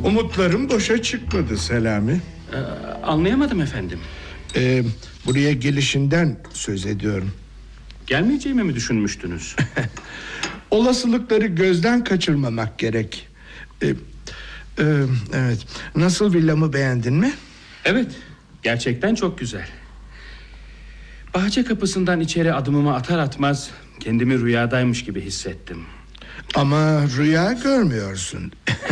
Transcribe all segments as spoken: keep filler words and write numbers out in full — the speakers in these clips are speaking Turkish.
Umutlarım boşa çıkmadı Selami. Ee, anlayamadım efendim. Ee, buraya gelişinden söz ediyorum. Gelmeyeceğimi mi düşünmüştünüz? Olasılıkları gözden kaçırmamak gerek. Ee, e, evet. Nasıl, villamı beğendin mi? Evet, gerçekten çok güzel. Bahçe kapısından içeri adımımı atar atmaz kendimi rüyadaymış gibi hissettim. Ama rüya görmüyorsun.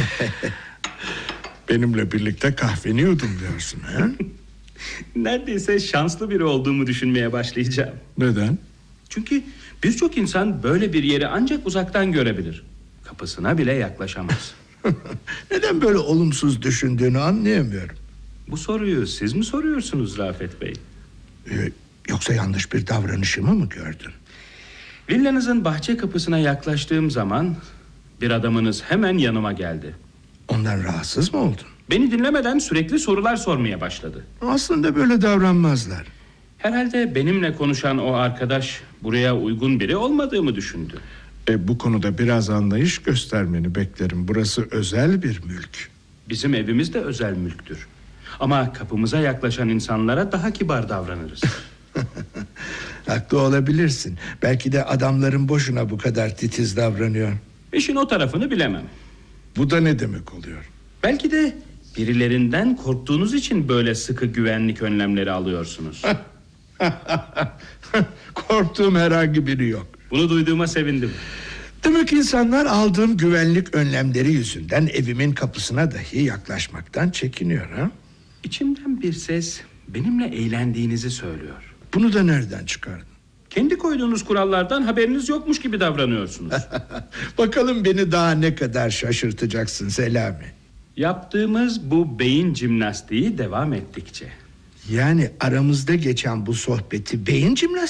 Benimle birlikte kahveni yudumluyorsun, ha? Neredeyse şanslı biri olduğumu düşünmeye başlayacağım. Neden? Çünkü birçok insan böyle bir yeri ancak uzaktan görebilir. Kapısına bile yaklaşamaz. Neden böyle olumsuz düşündüğünü anlayamıyorum. Bu soruyu siz mi soruyorsunuz Rafet Bey? Ee, yoksa yanlış bir davranışımı mı gördün? Villanızın bahçe kapısına yaklaştığım zaman bir adamınız hemen yanıma geldi. Ondan rahatsız mı oldun? Beni dinlemeden sürekli sorular sormaya başladı. Aslında böyle davranmazlar. Herhalde benimle konuşan o arkadaş buraya uygun biri olmadığımı düşündü. E, bu konuda biraz anlayış göstermeni beklerim. Burası özel bir mülk. Bizim evimiz de özel mülktür. Ama kapımıza yaklaşan insanlara daha kibar davranırız. Haklı olabilirsin. Belki de adamların boşuna bu kadar titiz davranıyor. İşin o tarafını bilemem. Bu da ne demek oluyor? Belki de birilerinden korktuğunuz için böyle sıkı güvenlik önlemleri alıyorsunuz. Korktuğum herhangi biri yok. Bunu duyduğuma sevindim. Demek insanlar aldığım güvenlik önlemleri yüzünden evimin kapısına dahi yaklaşmaktan çekiniyor, ha? İçimden bir ses benimle eğlendiğinizi söylüyor. Bunu da nereden çıkardın? Kendi koyduğunuz kurallardan haberiniz yokmuş gibi davranıyorsunuz. Bakalım beni daha ne kadar şaşırtacaksın Selami. Yaptığımız bu beyin jimnastiği devam ettikçe. Yani aramızda geçen bu sohbeti beyin jimnastiği